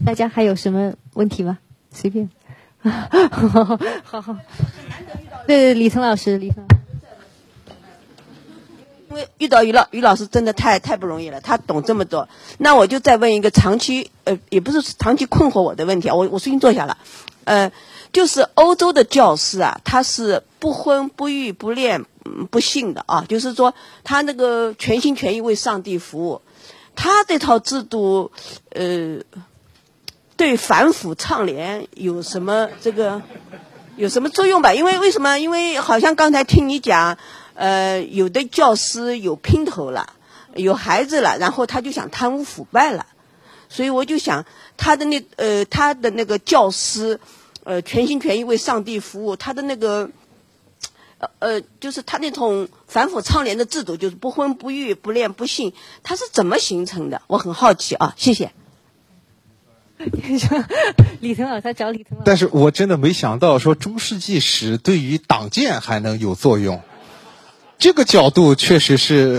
大家还有什么问题吗？随便。好。对，李腾老师。 因为遇到于老师真的太不容易了，他懂这么多。那我就再问一个长期也不是长期困惑我的问题啊，我重新坐下了。就是欧洲的教师啊，他是不婚不育不恋不信的啊，就是说他那个全心全意为上帝服务。他这套制度对反腐倡廉有什么作用吧？为什么？因为好像刚才听你讲，有的教师有姘头了，有孩子了，然后他就想贪污腐败了，所以我就想他的那个教师，全心全意为上帝服务，他的那个就是他那种反腐倡廉的制度，就是不婚不育不恋不信，他是怎么形成的？我很好奇啊，谢谢。 李腾老师，他找李腾老师。 但是我真的没想到说中世纪史对于党建还能有作用，这个角度确实是，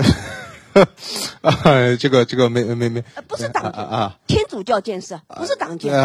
这个没， 不是党建天主教建设，不是党建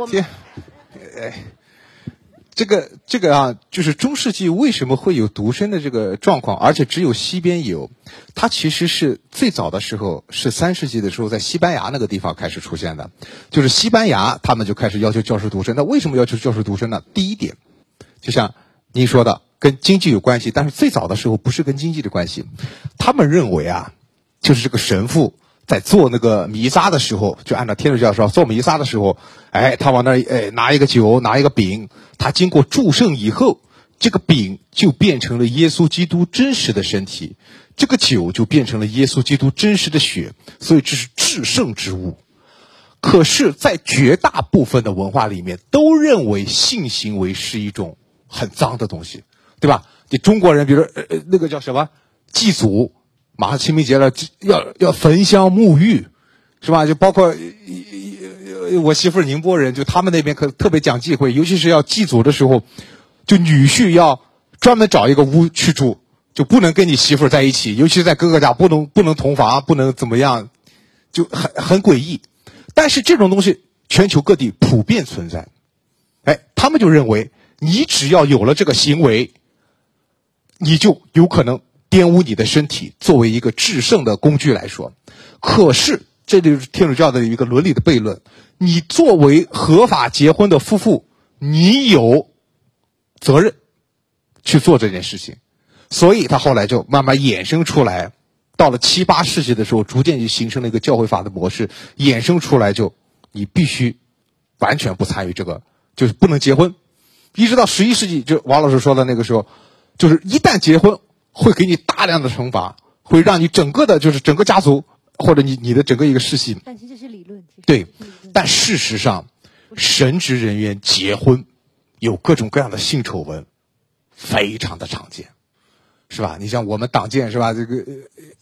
这个啊，就是中世纪为什么会有独身的这个状况，而且只有西边有，它其实是最早的时候是3世纪的时候在西班牙那个地方开始出现的，就是西班牙他们就开始要求教师独身。那为什么要求教师独身呢？第一点，就像您说的，跟经济有关系，但是最早的时候不是跟经济的关系，他们认为啊，就是这个神父在做那个弥撒的时候，就按照天主教说，做弥撒的时候，他往那拿一个酒，拿一个饼，他经过祝圣以后，这个饼就变成了耶稣基督真实的身体，这个酒就变成了耶稣基督真实的血，所以这是至圣之物。可是在绝大部分的文化里面都认为性行为是一种很脏的东西，对吧？你中国人比如说那个叫什么祭祖，马上清明节了，要焚香沐浴，是吧？就包括我媳妇儿宁波人，就他们那边可特别讲忌讳，尤其是要祭祖的时候，就女婿要专门找一个屋去住，就不能跟你媳妇儿在一起，尤其是在哥哥家不能同房，不能怎么样，就很诡异。但是这种东西全球各地普遍存在，他们就认为你只要有了这个行为，你就有可能玷污你的身体，作为一个制圣的工具来说。可是这就是天主教的一个伦理的悖论，你作为合法结婚的夫妇，你有责任去做这件事情。所以他后来就慢慢衍生出来，到了7、8世纪的时候，逐渐就形成了一个教会法的模式，衍生出来就你必须完全不参与这个，就是不能结婚。一直到11世纪，就王老师说的那个时候，就是一旦结婚会给你大量的惩罚，会让你整个家族或者你的整个一个世系。 但其实是理论。 对，但事实上，神职人员结婚有各种各样的性丑闻，非常的常见，是吧？你像我们党建是吧？这个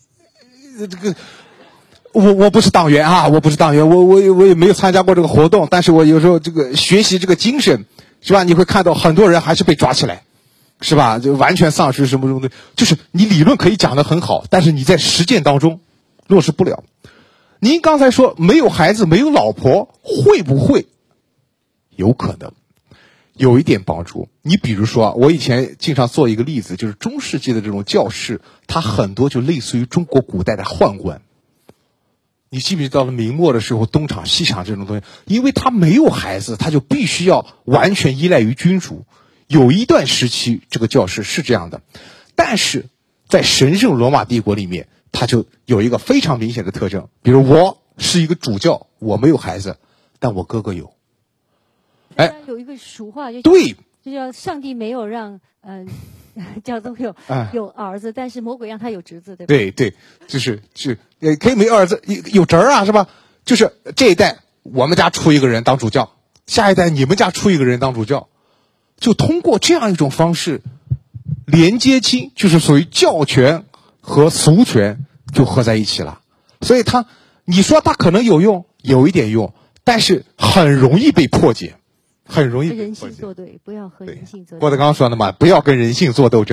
我不是党员啊，我不是党员，我也没有参加过这个活动，但是我有时候这个学习这个精神，是吧？你会看到很多人还是被抓起来，是吧？就完全丧失什么东西，就是你理论可以讲得很好，但是你在实践当中落实不了。您刚才说没有孩子没有老婆，会不会有可能有一点帮助？你比如说我以前经常做一个例子，就是中世纪的这种教士，他很多就类似于中国古代的宦官。你记不记得到了明末的时候，东厂西厂这种东西，因为他没有孩子，他就必须要完全依赖于君主。有一段时期这个教士是这样的，但是在神圣罗马帝国里面，他就有一个非常明显的特征，比如我是一个主教，我没有孩子，但我哥哥有。 有一个俗话就对， 就叫上帝没有让教宗有儿子，但是魔鬼让他有侄子，对吧？ 对，就是可以没儿子有侄儿啊，是吧？就是这一代我们家出一个人当主教，下一代你们家出一个人当主教，就通过这样一种方式连接亲，就是属于教权和俗权就合在一起了。所以你说他可能有用，有一点用，但是很容易被破解，很容易被破解。 人性作对，不要和人性作对。 郭德纲说的嘛，不要跟人性做斗争。